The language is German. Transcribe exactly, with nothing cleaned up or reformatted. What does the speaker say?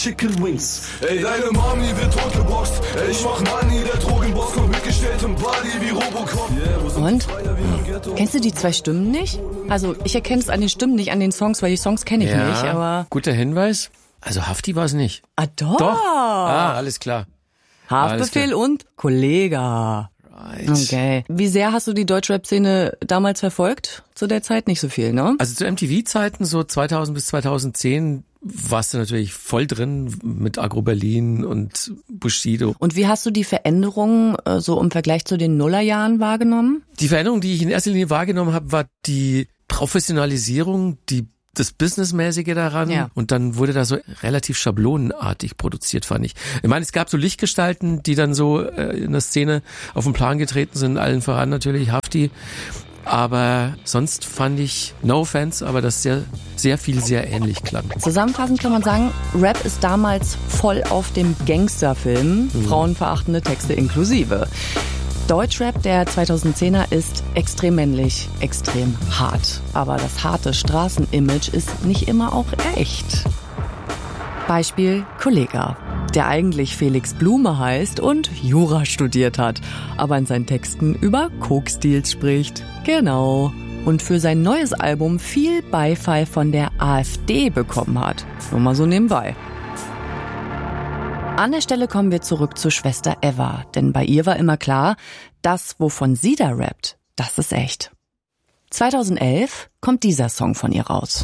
Chicken Wings. Ey, deine Mami wird totgeboxt. Ey, ich mach Money, der Drogenboss kommt mitgestellt im Body wie Robocop. Yeah, und? Kennst du die zwei Stimmen nicht? Also, ich erkenne es an den Stimmen, nicht an den Songs, weil die Songs kenne ich ja, nicht, aber... Guter Hinweis. Also Hafti war es nicht. Ah, doch. Doch. Ah, alles klar. Haftbefehl alles klar. und Kollega. Right. Okay. Wie sehr hast du die Deutschrap-Szene damals verfolgt? Zu der Zeit nicht so viel, ne? Also zu M T V-Zeiten, so zweitausend bis zweitausendzehn, warst du natürlich voll drin mit Agro Berlin und Bushido. Und wie hast du die Veränderungen äh, so im Vergleich zu den Nullerjahren wahrgenommen? Die Veränderung, die ich in erster Linie wahrgenommen habe, war die Professionalisierung, die das Businessmäßige daran. Ja. Und dann wurde da so relativ schablonenartig produziert, fand ich. Ich meine, es gab so Lichtgestalten, die dann so äh, in der Szene auf den Plan getreten sind, allen voran natürlich Hafti. Aber sonst fand ich, no offense, aber das sehr, sehr viel sehr ähnlich klang. Zusammenfassend kann man sagen, Rap ist damals voll auf dem Gangsterfilm, mhm. frauenverachtende Texte inklusive. Deutschrap der zweitausendzehner ist extrem männlich, extrem hart. Aber das harte Straßenimage ist nicht immer auch echt. Beispiel Kollega, der eigentlich Felix Blume heißt und Jura studiert hat, aber in seinen Texten über Koksdeals spricht. Genau. Und für sein neues Album viel Beifall von der AfD bekommen hat. Nur mal so nebenbei. An der Stelle kommen wir zurück zu Schwester Eva, denn bei ihr war immer klar, das, wovon sie da rappt, das ist echt. zweitausendelf kommt dieser Song von ihr raus.